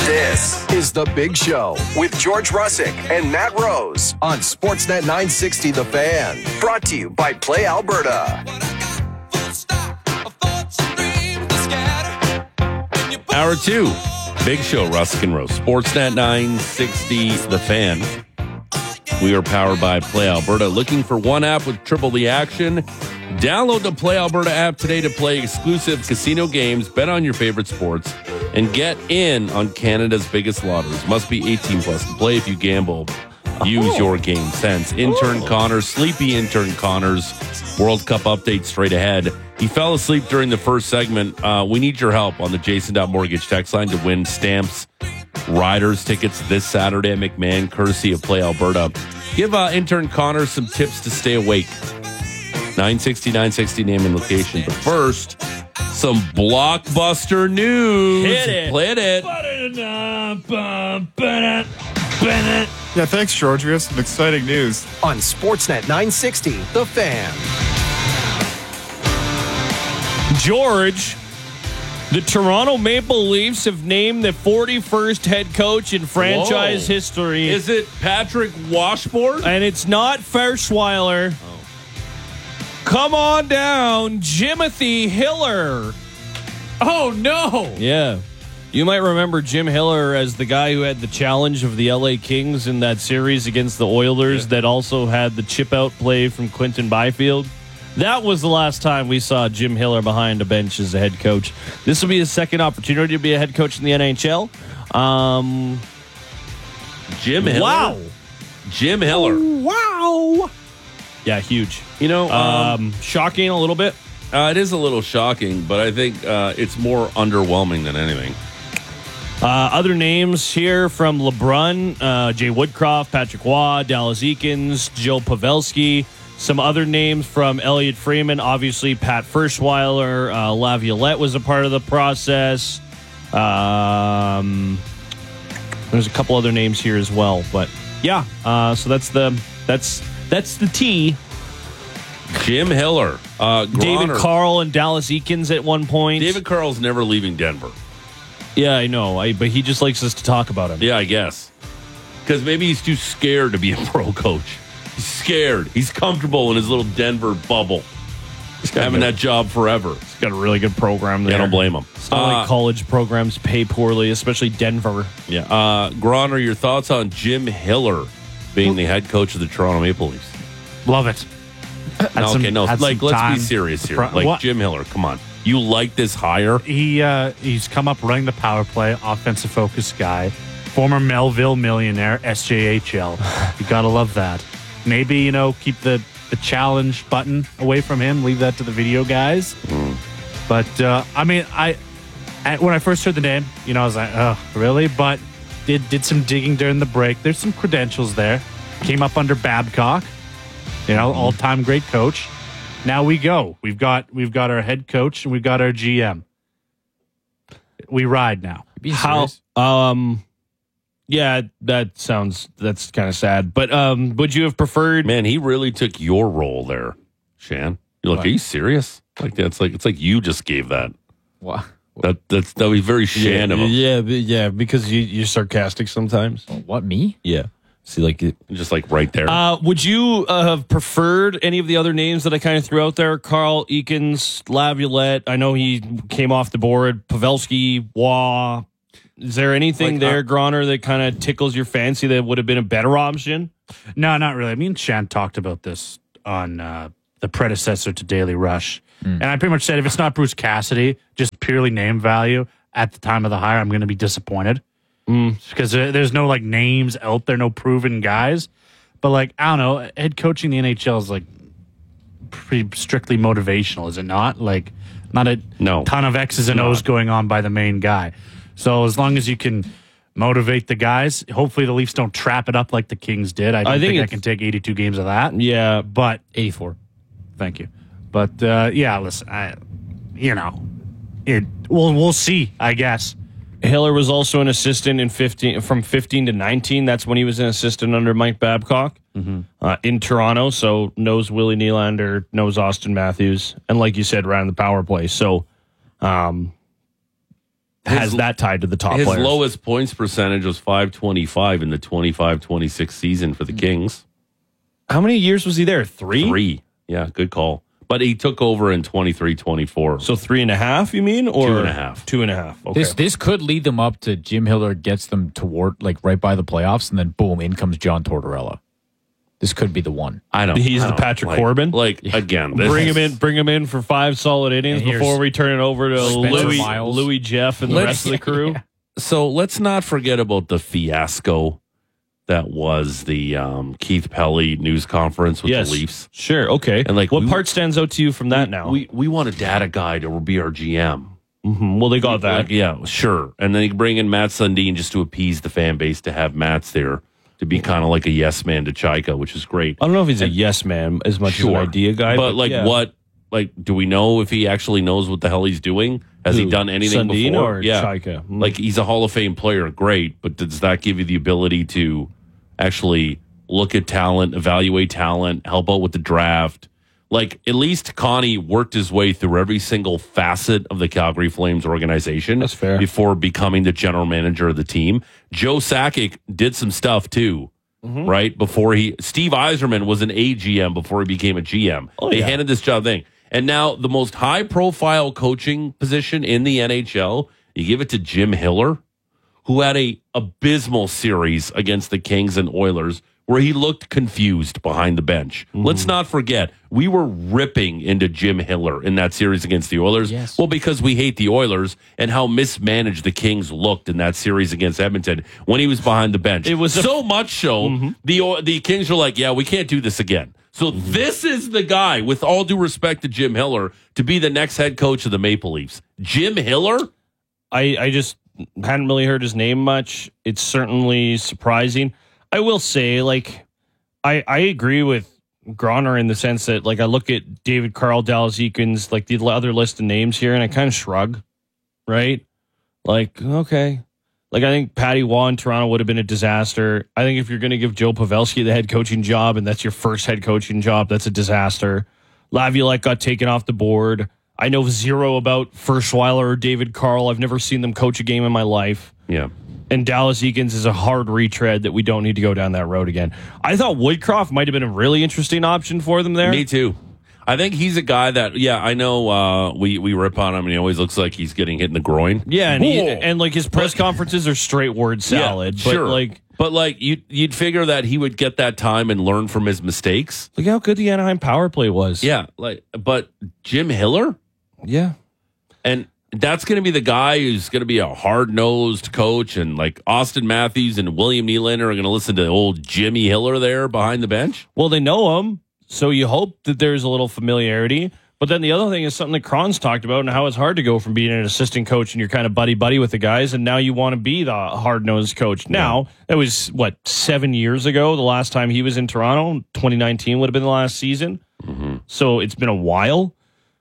This is The Big Show with George Russick and Matt Rose on Sportsnet 960 The Fan. Brought to you by Play Alberta. Hour 2, Big Show, Russick and Rose. Sportsnet 960 The Fan. We are powered by Play Alberta. Looking for one app with triple the action? Download the Play Alberta app today to play exclusive casino games, bet on your favorite sports, and get in on Canada's biggest lotteries. Must be 18 plus to play. If you gamble, use your game sense. Intern Connors, sleepy intern Connors, World Cup update straight ahead. He fell asleep during the first segment. We need your help on the Jason.Mortgage text line to win Stamps Riders tickets this Saturday at McMahon, courtesy of Play Alberta. Give intern Connors some tips to stay awake. 960 name and location. But first, some blockbuster news. Hit it. Play it. Yeah, thanks, George. We have some exciting news. On Sportsnet 960 The Fan. George, the Toronto Maple Leafs have named the 41st head coach in franchise history. Is it Patrick Washboard? And it's not Ferschweiler. Oh. Come on down, Jimothy Hiller. Oh, no. Yeah. You might remember Jim Hiller as the guy who had the challenge of the LA Kings in that series against the Oilers that also had the chip-out play from Quinton Byfield. That was the last time we saw Jim Hiller behind a bench as a head coach. This will be his second opportunity to be a head coach in the NHL. Jim Hiller. Wow. Jim Hiller. Wow. Yeah, huge. You know, shocking a little bit. it is a little shocking, but I think it's more underwhelming than anything. Other names here from LeBrun, Jay Woodcroft, Patrick Waugh, Dallas Eakins, Joe Pavelski. Some other names from Elliot Freeman, obviously Pat Ferschweiler, Laviolette was a part of the process. There's a couple other names here as well, but yeah. So that's the T. Jim Hiller, David Carl and Dallas Eakins at one point. David Carl's never leaving Denver. Yeah, I know, but he just likes us to talk about him. Yeah, I guess. Because maybe he's too scared to be a pro coach. He's scared. He's comfortable in his little Denver bubble. He's having that job forever. He's got a really good program there. I don't blame him. It's not like college programs pay poorly, especially Denver. Yeah. Groner, your thoughts on Jim Hiller being the head coach of the Toronto Maple Leafs? Love it. Let's be serious here. Jim Hiller, come on. You like this hire? He's come up running the power play, offensive focused guy, former Melville millionaire, SJHL. You gotta love that. Maybe, keep the challenge button away from him. Leave that to the video guys. But, when I first heard the name, I was like, oh, really? But did some digging during the break. There's some credentials there. Came up under Babcock, all-time great coach. Now we go. We've got our head coach and we've got our GM. We ride now. Yeah, that's kind of sad. But would you have preferred? Man, he really took your role there, Shan. You're like, are you serious? It's like you just gave that. Wow. That was very Shan of him. Yeah, because you're sarcastic sometimes. What, me? Yeah. See, just right there. Would you have preferred any of the other names that I kind of threw out there? Carl Eakins, Laviolette. I know he came off the board. Pavelski, Waugh. Is there anything there, Groner, that kind of tickles your fancy that would have been a better option? No, not really. Me and Shan talked about this on the predecessor to Daily Rush. And I pretty much said if it's not Bruce Cassidy, just purely name value at the time of the hire, I'm going to be disappointed. Because there's no names out there, no proven guys. But I don't know, head coaching the NHL is pretty strictly motivational, is it not? Not a ton of X's and O's going on by the main guy. So as long as you can motivate the guys, hopefully the Leafs don't trap it up like the Kings did. I think I can take 82 games of that. Yeah, but 84. Thank you. But listen, we'll see, I guess. Hiller was also an assistant from 15 to 19. That's when he was an assistant under Mike Babcock in Toronto. So knows Willie Nylander, knows Austin Matthews, and like you said, ran the power play. So, has that tied to the top His players. lowest points percentage was 525 in the 25-26 season for the Kings. How many years was he there? 3? 3. Yeah, good call. But he took over in 23-24. So 3.5, you mean? Or 2.5. 2.5. Okay. This could lead them up to Jim Hiller gets them toward like right by the playoffs, and then boom, in comes John Tortorella. This could be the one. He's the Patrick Corbin. Again, Bring him in for 5 solid innings And here's before we turn it over to Spencer Miles. Louis Jeff and the rest of the crew. Yeah. So let's not forget about the fiasco that was the Keith Pelly news conference with the Leafs. Sure. Okay. And like, what part stands out to you from that now? We want a data guy to be our GM. Well, they got that. Like, yeah, sure. And then you bring in Matt Sundin just to appease the fan base to have Matt's there to be kind of like a yes man to Chaika, which is great. I don't know if he's a yes man as much as an idea guy. But like yeah. what? Like, do we know if he actually knows what the hell he's doing? Has he done anything Sundin before? or Chaika? Like, he's a Hall of Fame player, great. But does that give you the ability to actually look at talent, evaluate talent, help out with the draft? Like, at least Connie worked his way through every single facet of the Calgary Flames organization. That's fair. Before becoming the general manager of the team. Joe Sakic did some stuff too, right? Before Steve Yzerman was an AGM before he became a GM. They handed this job thing. And now the most high profile coaching position in the NHL, you give it to Jim Hiller, who had a abysmal series against the Kings and Oilers where he looked confused behind the bench. Let's not forget, we were ripping into Jim Hiller in that series against the Oilers. Yes. Well, because we hate the Oilers and how mismanaged the Kings looked in that series against Edmonton when he was behind the bench. It was so much so, the Kings were like, yeah, we can't do this again. So this is the guy, with all due respect to Jim Hiller, to be the next head coach of the Maple Leafs. Jim Hiller? I just hadn't really heard his name much. It's certainly surprising. I will say, like, I agree with Grauner in the sense that, like, I look at David Carl, Dallas Eakins, like the other list of names here, and I kind of shrug, right? Like, okay. Like, I think Patty Waugh in Toronto would have been a disaster. I think if you're going to give Joe Pavelski the head coaching job and that's your first head coaching job, that's a disaster. Laviolette got taken off the board. I know zero about Ferschweiler or David Carl. I've never seen them coach a game in my life. Yeah. And Dallas Eakins is a hard retread that we don't need to go down that road again. I thought Woodcroft might have been a really interesting option for them there. Me too. I think he's a guy that, I know we rip on him and he always looks like he's getting hit in the groin. Yeah, and like his press conferences are straight word salad. Yeah, but sure. But you'd figure that he would get that time and learn from his mistakes. Look how good the Anaheim power play was. Yeah, but Jim Hiller? Yeah. And that's going to be the guy who's going to be a hard-nosed coach, and like Austin Matthews and William Nylander are going to listen to old Jimmy Hiller there behind the bench. Well, they know him, so you hope that there's a little familiarity. But then the other thing is something that Kron's talked about and how it's hard to go from being an assistant coach and you're kind of buddy-buddy with the guys, and now you want to be the hard-nosed coach. Now, that was, 7 years ago, the last time he was in Toronto? 2019 would have been the last season. Mm-hmm. So it's been a while.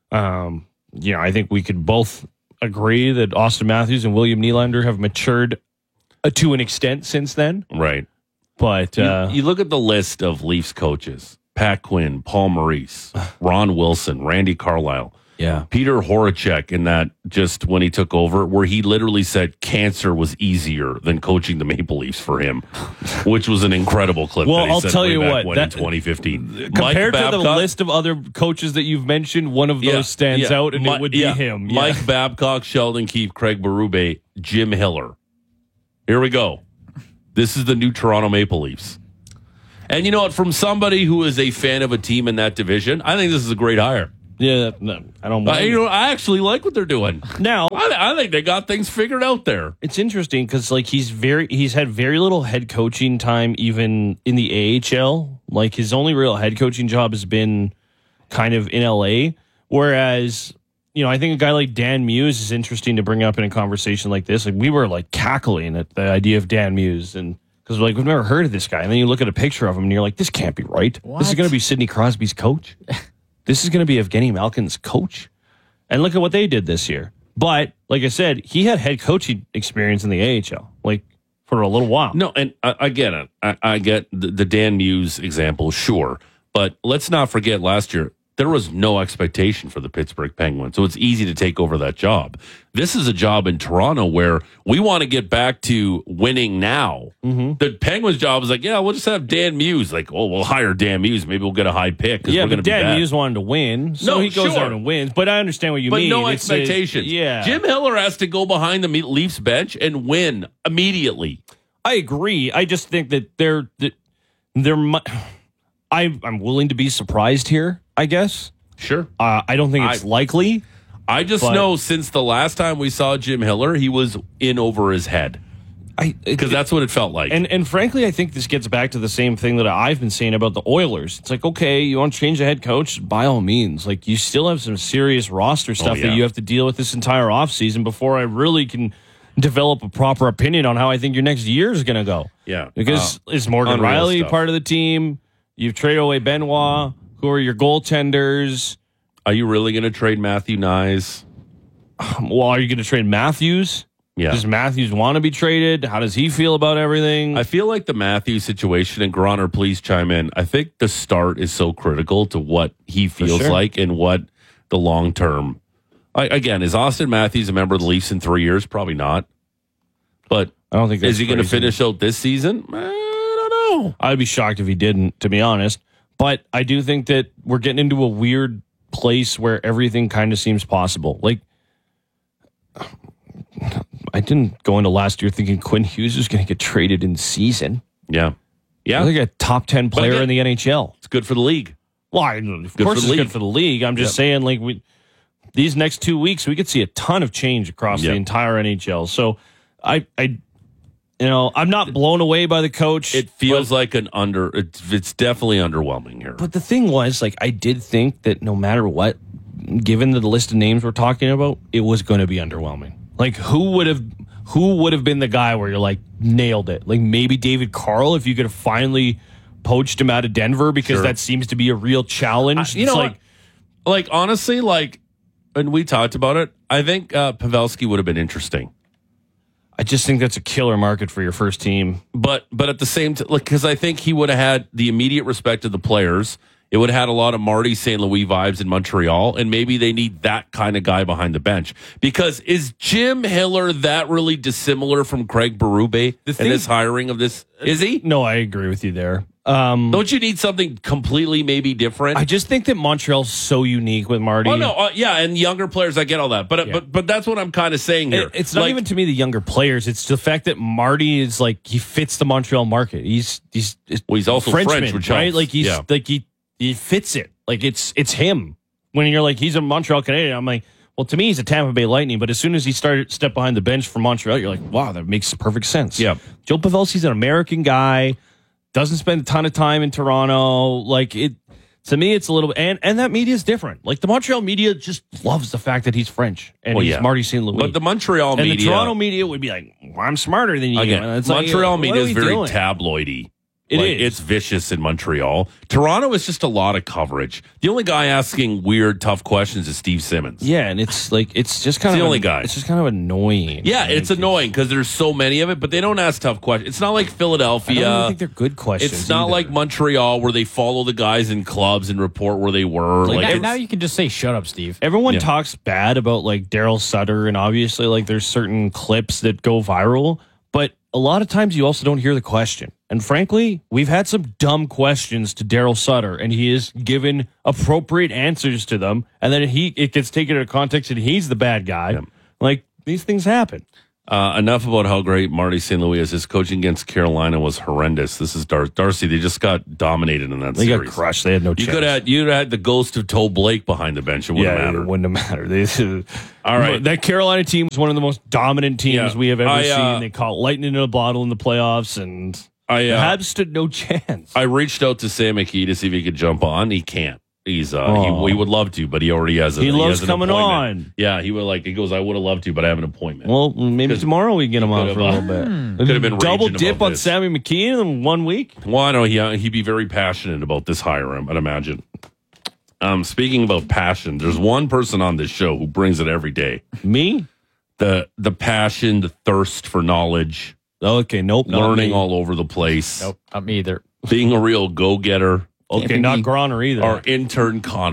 I think we could both agree that Austin Matthews and William Nylander have matured to an extent since then. Right. But you look at the list of Leafs coaches: Pat Quinn, Paul Maurice, Ron Wilson, Randy Carlyle, Peter Horacek, in that just when he took over, where he literally said cancer was easier than coaching the Maple Leafs for him, which was an incredible clip. Well, that he I'll said tell way you back what, in 2015, compared to the list of other coaches that you've mentioned, one of those stands out, and it would be him. Yeah. Mike Babcock, Sheldon Keefe, Craig Berube, Jim Hiller. Here we go. This is the new Toronto Maple Leafs. And you know what? From somebody who is a fan of a team in that division, I think this is a great hire. Yeah, no, I don't mind. I actually like what they're doing. Now, I think they got things figured out there. It's interesting because he's had very little head coaching time even in the AHL. Like, his only real head coaching job has been kind of in LA. Whereas, I think a guy like Dan Muse is interesting to bring up in a conversation like this. Like, we were like cackling at the idea of Dan Muse, and because we've never heard of this guy. And then you look at a picture of him and you're like, this can't be right. What? This is going to be Sidney Crosby's coach. This is going to be Evgeny Malkin's coach. And look at what they did this year. But, like I said, he had head coaching experience in the AHL, for a little while. No, and I get it. I get the Dan Muse example, sure. But let's not forget last year, there was no expectation for the Pittsburgh Penguins. So it's easy to take over that job. This is a job in Toronto where we want to get back to winning now. The Penguins job is like, yeah, we'll just have Dan Muse. Like, oh, we'll hire Dan Muse. Maybe we'll get a high pick. Yeah, we're but Dan Muse wanted to win, so he goes out and wins. But I understand what you mean. But no expectations. Yeah. Jim Hiller has to go behind the Leafs bench and win immediately. I agree. I just think that I'm willing to be surprised here, I guess. Sure. I don't think it's likely. I just know since the last time we saw Jim Hiller, he was in over his head. Because that's what it felt like. And frankly, I think this gets back to the same thing that I've been saying about the Oilers. It's like, okay, you want to change the head coach? By all means. Like, you still have some serious roster stuff that you have to deal with this entire offseason before I really can develop a proper opinion on how I think your next year is going to go. Yeah. Because is Morgan Riley part of the team? You've traded away Benoit. Who are your goaltenders? Are you really going to trade Matthew Nyes? Well, are you going to trade Matthews? Yeah. Does Matthews want to be traded? How does he feel about everything? I feel like the Matthews situation, and Groner, please chime in. I think the start is so critical to what he feels like and what the long term. Again, is Austin Matthews a member of the Leafs in 3 years? Probably not. But I don't think is he going to finish out this season? I don't know. I'd be shocked if he didn't, to be honest. But I do think that we're getting into a weird place where everything kind of seems possible. Like, I didn't go into last year thinking Quinn Hughes was going to get traded in season. Yeah. Yeah. He's like a top 10 player in the NHL. It's good for the league. Well, of course it's good for the league. I'm just saying, like, these next 2 weeks, we could see a ton of change across the entire NHL. So I'm not blown away by the coach. It feels like it's definitely underwhelming here. But the thing was, like, I did think that no matter what, given the list of names we're talking about, it was going to be underwhelming. Like, who would have been the guy where you're like, nailed it? Like, maybe David Carl, if you could have finally poached him out of Denver, because that seems to be a real challenge. Like, honestly, like, and we talked about it, I think Pavelski would have been interesting. I just think that's a killer market for your first team. But at the same time, because I think he would have had the immediate respect of the players. It would have had a lot of Marty St. Louis vibes in Montreal, and maybe they need that kind of guy behind the bench. Because is Jim Hiller that really dissimilar from Craig Berube in this hiring of this? Is he? No, I agree with you there. Don't you need something completely maybe different? I just think that Montreal's so unique with Marty. Oh, no, and younger players, I get all that. But that's what I'm kind of saying here. It's not even to me the younger players. It's the fact that Marty is like, he fits the Montreal market. He's also Frenchman, French, which right? helps. Like he fits it. Like it's him. When you're like, he's a Montreal Canadian, I'm like, well, to me, he's a Tampa Bay Lightning. But as soon as he step behind the bench for Montreal, you're like, wow, that makes perfect sense. Yeah. Joe Pavelski's an American guy, doesn't spend a ton of time in Toronto. Like, it to me, it's a little and that media is different. Like, the Montreal media just loves the fact that he's French and he's Marty St. Louis. But the Montreal media, and the Toronto media would be like, well, I'm smarter than you. Again, And it's Montreal like, media is very doing? tabloidy. It is. It's vicious in Montreal. Toronto is just a lot of coverage. The only guy asking weird, tough questions is Steve Simmons. Yeah, and it's like it's just kind of the only guy. It's just kind of annoying. Yeah, it's annoying because there's so many of it, but they don't ask tough questions. It's not like Philadelphia. I don't think they're good questions. It's not like Montreal where they follow the guys in clubs and report where they were. Now you can just say, "Shut up, Steve." Everyone talks bad about like Daryl Sutter, and obviously like there's certain clips that go viral, but a lot of times you also don't hear the question. And frankly, we've had some dumb questions to Daryl Sutter, and he has given appropriate answers to them, and then it gets taken into context and he's the bad guy. Yeah. Like, these things happen. Enough about how great Marty St. Louis is. His coaching against Carolina was horrendous. This is Darcy. They just got dominated in that series. They got crushed. They had no chance. You'd have had the ghost of Toe Blake behind the bench. It wouldn't matter. It wouldn't have mattered. All right. That Carolina team was one of the most dominant teams we have ever seen. They caught lightning in a bottle in the playoffs, and the Habs stood no chance. I reached out to Sam McKee to see if he could jump on. He can't. He's he would love to, but he already has. He loves coming on. Yeah, he would He goes, I would have loved to, but I have an appointment. Well, maybe tomorrow we can get him on for a little bit. Could have been double dip on Sammy McKee in 1 week. Well, I know he'd be very passionate about this hire. I'd imagine. Speaking about passion, there's one person on this show who brings it every day. Me? The passion, the thirst for knowledge. Okay, nope. Learning all over the place. Nope, not me either. Being a real go-getter. Okay, not Groner either. Our intern, Connor.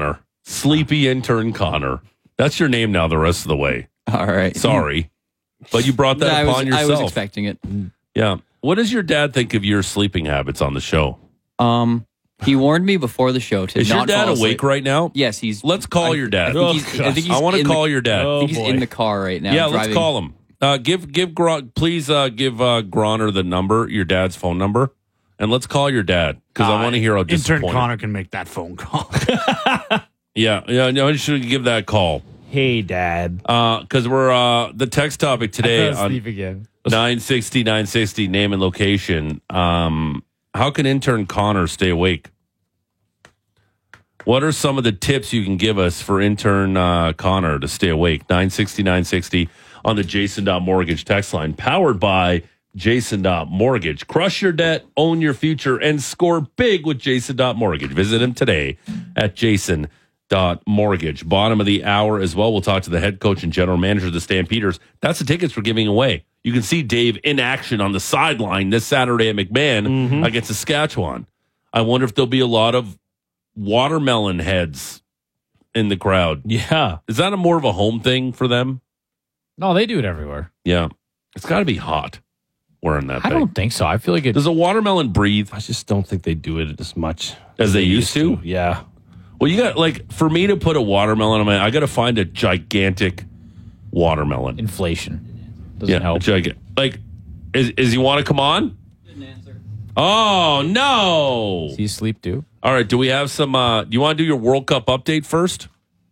Sleepy intern Connor. That's your name now the rest of the way. All right. Sorry. But you brought that upon yourself. I was expecting it. Yeah. What does your dad think of your sleeping habits on the show? He warned me before the show to Is not your dad fall asleep. awake right now? Yes, he's. Let's call your dad. I think he's I want to in call the- your dad. I think he's boy. in the car right now. Yeah, driving. let's call him. Please give Groner the number, your dad's phone number, and let's call your dad because I want to hear how disappointed. Intern Connor can make that phone call. Yeah, no, I should give that call Hey, Dad. because we're the text topic today on Sleep again. 960 name and location. How can intern Connor stay awake? What are some of the tips you can give us for intern Connor to stay awake? 960 on the Jason.Mortgage text line, powered by Jason.Mortgage. Crush your debt, own your future, and score big with Jason.Mortgage. Visit him today at Jason.Mortgage. Bottom of the hour as well. We'll talk to the head coach and general manager of the Stampeders. That's the tickets we're giving away. You can see Dave in action on the sideline this Saturday at McMahon against Saskatchewan. I wonder if there'll be a lot of watermelon heads in the crowd. Yeah. Is that more of a home thing for them? No, they do it everywhere. Yeah. It's got to be hot wearing that I thing. don't think so. I feel like it. Does a watermelon breathe I just don't think they do it as much as they used to? Yeah. Well, you got, like, for me to put a watermelon on I got to find a gigantic watermelon. Inflation doesn't help. Like, is he want to come on? Didn't answer. Oh, no. Do you sleep too? All right. Do we have some, do you want to do your World Cup update first?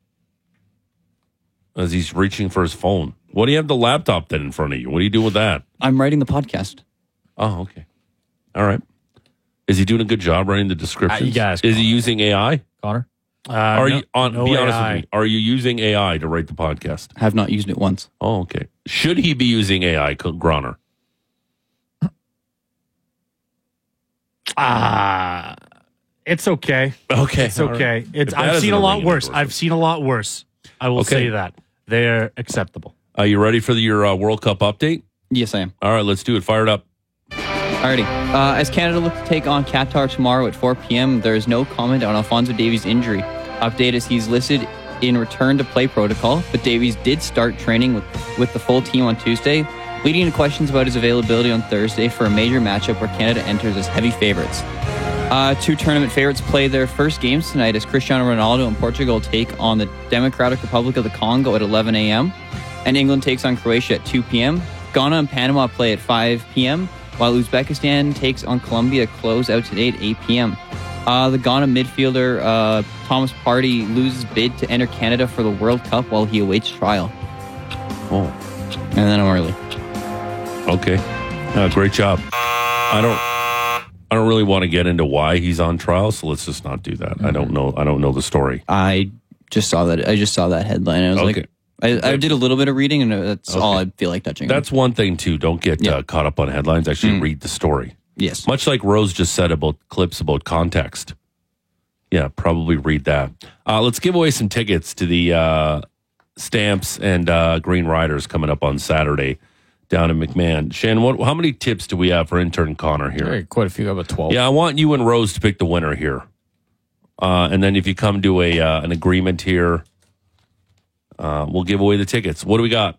As he's reaching for his phone. What do you have the laptop then in front of you? What do you do with that? I'm writing the podcast. Oh, okay. All right. Is he doing a good job writing the descriptions? You guys, Is he using AI? Connor? Are you on? no be honest AI. with me. Are you using AI to write the podcast? I have not used it once. Oh, okay. Should he be using AI, Groner? It's okay. Okay, It's okay. It's If that I've isn't seen a a lot ringing worse. endorsement. I've seen a lot worse. I will Okay. say that. They're acceptable. Are you ready for your World Cup update? Yes, I am. All right, let's do it. Fire it up. Alrighty. As Canada look to take on Qatar tomorrow at 4 p.m., there is no comment on Alphonso Davies' injury. Update is he's listed in return to play protocol, but Davies did start training with the full team on Tuesday, leading to questions about his availability on Thursday for a major matchup where Canada enters as heavy favorites. Two tournament favorites play their first games tonight as Cristiano Ronaldo and Portugal take on the Democratic Republic of the Congo at 11 a.m. and England takes on Croatia at 2 p.m. Ghana and Panama play at 5 p.m., while Uzbekistan takes on Colombia to close out today at 8 p.m. The Ghana midfielder Thomas Partey loses bid to enter Canada for the World Cup while he awaits trial. Oh, And then I'm early. okay. Great job. I don't really want to get into why he's on trial, so let's just not do that. I don't know the story. I just saw that headline. I was Okay. like, I did a little bit of reading, and that's all I feel like touching. That's one thing too. Don't get caught up on headlines. Actually, read the story. Yes. Much like Rose just said about clips about context. Yeah, probably read that. Let's give away some tickets to the Stamps and Green Riders coming up on Saturday down in McMahon. Shannon, how many tips do we have for intern Connor here? Right, quite a few. About 12. Yeah, I want you and Rose to pick the winner here. And then if you come to an agreement here, we'll give away the tickets. What do we got?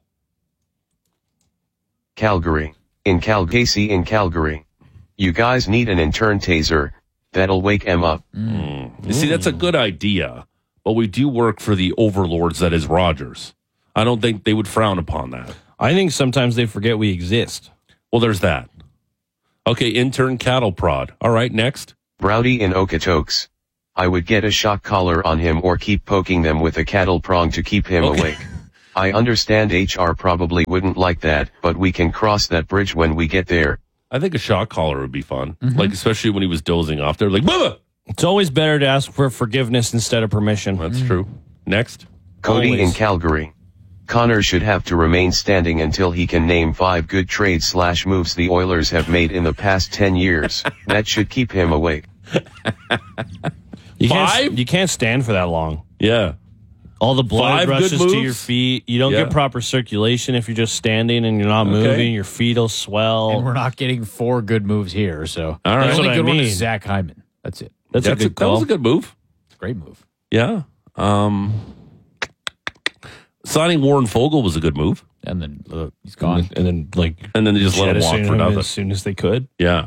Calgary. Casey in Calgary. You guys need an intern taser. That'll wake em up. You see, that's a good idea, but we do work for the overlords that is Rogers. I don't think they would frown upon that. I think sometimes they forget we exist. Well, there's that. Okay, intern cattle prod. All right, next. Rowdy in Okotoks. I would get a shock collar on him or keep poking them with a cattle prong to keep him awake. I understand HR probably wouldn't like that, but we can cross that bridge when we get there. I think a shock collar would be fun, like especially when he was dozing off there, like, Bubba! It's always better to ask for forgiveness instead of permission. That's true. Next. Cody Always. in Calgary. Connor should have to remain standing until he can name 5 good trades/moves the Oilers have made in the past 10 years. That should keep him awake. You Five? you can't stand for that long. Yeah. All the blood 5 good rushes to your moves? feet. You don't Yeah. get proper circulation if you're just standing and you're not moving. Your feet will swell. And we're not getting 4 good moves here. So All right. the That's only what good I one mean. is Zach Hyman. That's it. That's a good that was call. a good move. Great move. Yeah. Signing Warren Fogle was a good move. And then he's gone. And then they just let him walk for nothing as soon as they could. Yeah.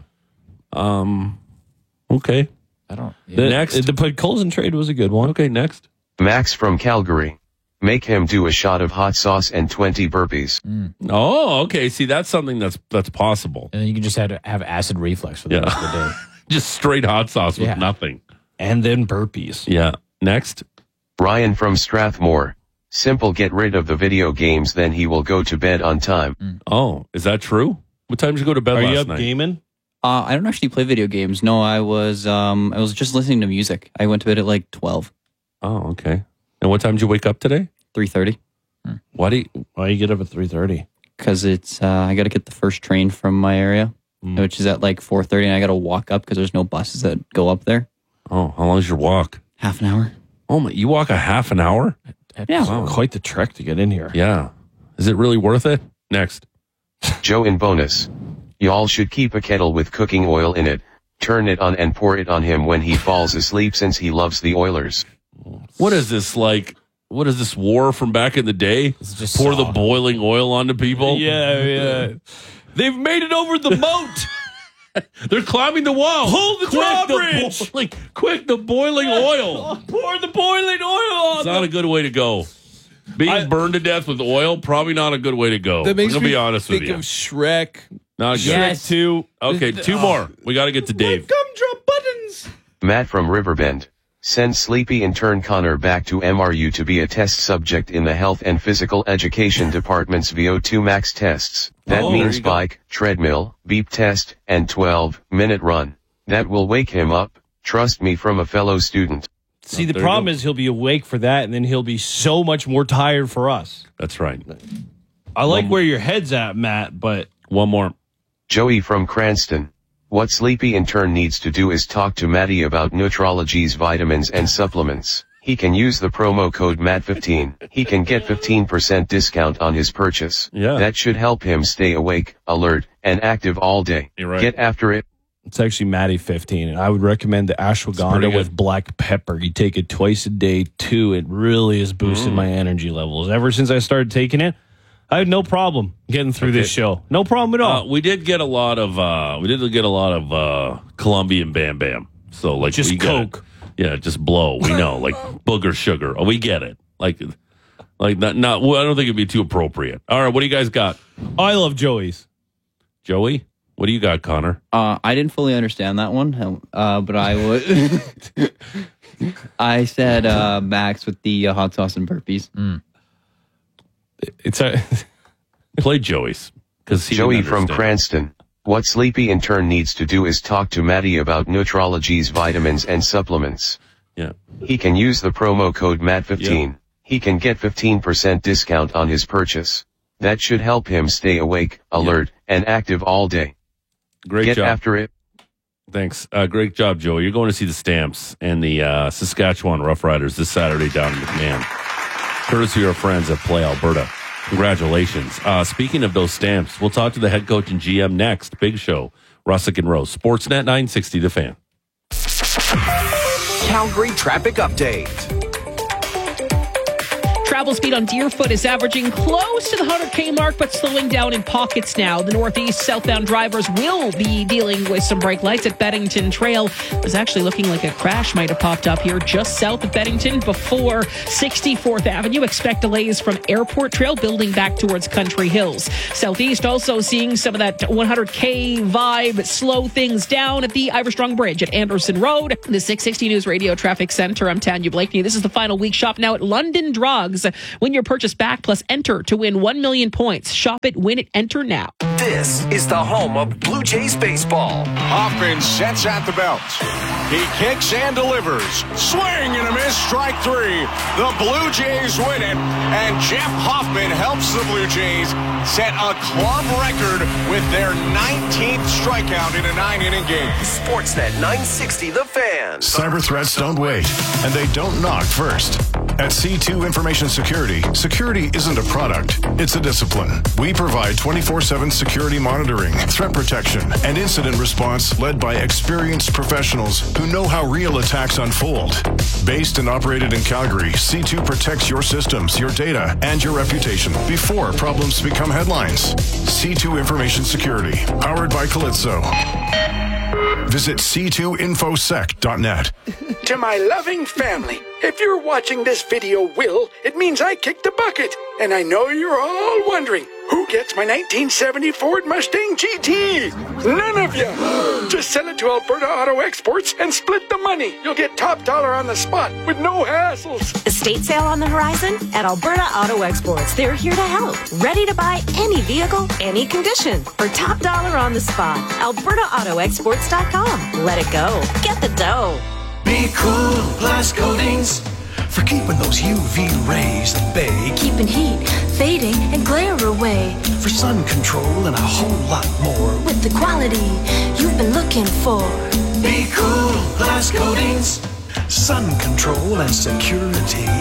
Okay. I don't. Next. The Podkolzin trade was a good one. Okay, next. Max from Calgary. Make him do a shot of hot sauce and 20 burpees. Oh, okay. See, that's something that's possible. And then you can just have acid reflux for the rest of the day. Just straight hot sauce with Yeah. nothing. And then burpees. Yeah. Next. Ryan from Strathmore. Simple, get rid of the video games, then he will go to bed on time. Oh, is that true? What time did you go to bed Are last you up night? gaming? I don't actually play video games. No, I was just listening to music. I went to bed at like 12, Oh, okay. And what time did you wake up today? 3:30. Why do You get up at 3:30? Because it's I got to get the first train from my area, which is at like 4:30, and I got to walk up because there's no buses that go up there. Oh, how long is your walk? Half an hour. Oh my, you walk a half an hour? Yeah. Quite the trek to get in here. Yeah. Is it really worth it? Next. Joe in bonus. Y'all should keep a kettle with cooking oil in it. Turn it on and pour it on him when he falls asleep since he loves the Oilers. What is this like? What is this war from back in the day? just Pour the saw. boiling oil onto people? Yeah. They've made it over the moat. They're climbing the wall. Pull the drawbridge. Quick, the boiling oil. Pour the boiling oil on It's not a good way to go. Being burned to death with oil, probably not a good way to go. I'm going to be honest with you. Shrek. Not good. Yes. 2. Okay, two more. We got to get to Dave. Gumdrop buttons. Matt from Riverbend. Send Sleepy intern Connor back to MRU to be a test subject in the Health and Physical Education Department's VO2 max tests. That Oh, there means you go. bike, treadmill, beep test, and 12-minute run. That will wake him up, trust me from a fellow student. See, the there you problem go. is he'll be awake for that, and then he'll be so much more tired for us. That's right. I like where your head's at, Matt, but One more. Joey from Cranston. What Sleepy intern needs to do is talk to Matty about Nutrology's vitamins and supplements. He can use the promo code MAT15. He can get 15% discount on his purchase. Yeah. That should help him stay awake, alert, and active all day. You're right. Get after it. it's actually Matty 15, and I would recommend the pretty ashwagandha good. with black pepper. You take it twice a day, too. It really has boosted my energy levels. Ever since I started taking it, I had no problem getting through this show. No problem at all. We did get a lot of Colombian Bam Bam. So like Just we get it. Coke. Yeah, just blow. We know, like booger sugar. Oh, we get it. Like not. Well, I don't think it'd be too appropriate. All right, what do you guys got, I love Joey's. Joey? What do you got, Connor? I didn't fully understand that one, but I would. I said Max with the hot sauce and burpees. It's a Play Joey's because Joey from Cranston. What Sleepy intern needs to do is talk to Matty about Nutrology's vitamins and supplements. Yeah, He can use the promo code MAT15. Yeah. He can get 15% discount on his purchase. That should help him stay awake, alert, and active all day. great Get job. after it. Thanks. Great job, Joey. You're going to see the Stamps and the Saskatchewan Roughriders this Saturday down in McMahon. Courtesy of our friends at Play Alberta. Congratulations. Speaking of those Stamps, we'll talk to the head coach and GM next. Big show. Russick and Rose. Sportsnet 960, The Fan. Calgary traffic update. Travel speed on Deerfoot is averaging close to the 100K mark, but slowing down in pockets now. The northeast southbound drivers will be dealing with some brake lights at Beddington Trail. It's actually looking like a crash might have popped up here just south of Beddington before 64th Avenue. Expect delays from Airport Trail building back towards Country Hills. Southeast also seeing some of that 100K vibe slow things down at the Iverstrong Bridge at Anderson Road. The 660 News Radio Traffic Center. I'm Tanya Blakeney. This is the final week shop now at London Drugs. Win your purchase back plus enter to win 1 million points. Shop it, win it, enter now. This is the home of Blue Jays baseball. Hoffman sets at the belt. He kicks and delivers. Swing and a miss, strike three. The Blue Jays win it, and Jeff Hoffman helps the Blue Jays set a club record with their 19th strikeout in a 9-inning game. Sportsnet 960, The Fan. Cyber threats don't wait, and they don't knock first. At C2 Information Security. Security isn't a product, it's a discipline. We provide 24/7 security monitoring, threat protection, and incident response led by experienced professionals who know how real attacks unfold. Based and operated in Calgary, C2 protects your systems, your data, and your reputation before problems become headlines. C2 Information Security, powered by Calypso. Visit c2infosec.net. To my loving family, if you're watching this video, Will, it means I kicked the bucket. And I know you're all wondering, who gets my 1970 Ford Mustang GT? None of you. Just sell it to Alberta Auto Exports and split the money. You'll get top dollar on the spot with no hassles. Estate sale on the horizon at Alberta Auto Exports. They're here to help. Ready to buy any vehicle, any condition. For top dollar on the spot. AlbertaAutoExports.com. Let it go. Get the dough. Be cool, glass coatings. For keeping those UV rays at bay. Keeping heat, fading, and glare away. For sun control and a whole lot more. With the quality you've been looking for. Be cool, glass coatings. Sun control and security.